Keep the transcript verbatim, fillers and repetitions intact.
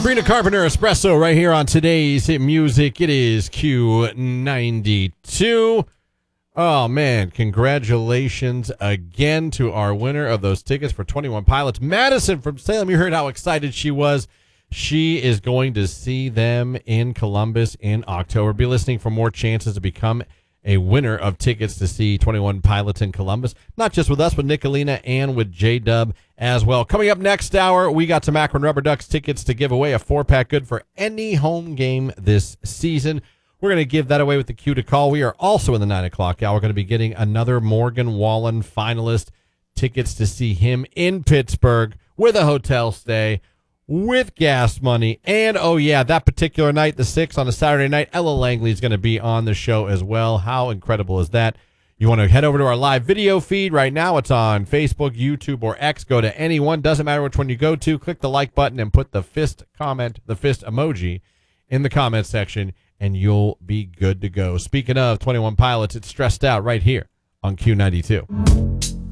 Sabrina Carpenter Espresso right here on today's Hit Music. It is Q ninety-two. Oh, man, congratulations again to our winner of those tickets for twenty-one Pilots. Madison from Salem, you heard how excited she was. She is going to see them in Columbus in October. Be listening for more chances to become a winner of tickets to see twenty-one Pilots in Columbus. Not just with us, but Nicolina and with J-Dub as well. Coming up next hour, we got some Akron Rubber Ducks tickets to give away, a four-pack good for any home game this season. We're going to give that away with the cue to call. We are also in the nine o'clock hour. We're going to be getting another Morgan Wallen finalist, tickets to see him in Pittsburgh with a hotel stay, with gas money. And, oh, yeah, that particular night, the sixth on a Saturday night, Ella Langley is going to be on the show as well. How incredible is that? You want to head over to our live video feed right now. It's on Facebook, YouTube, or X. Go to any one. Doesn't matter which one you go to. Click the like button and put the fist comment, the fist emoji in the comment section, and you'll be good to go. Speaking of twenty-one Pilots, it's Stressed Out right here on Q ninety-two.